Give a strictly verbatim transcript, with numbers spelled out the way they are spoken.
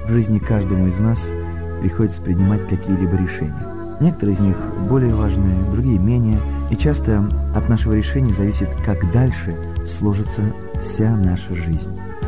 В жизни каждому из нас приходится принимать какие-либо решения. Некоторые из них более важные, другие менее, и часто от нашего решения зависит, как дальше сложится вся наша жизнь.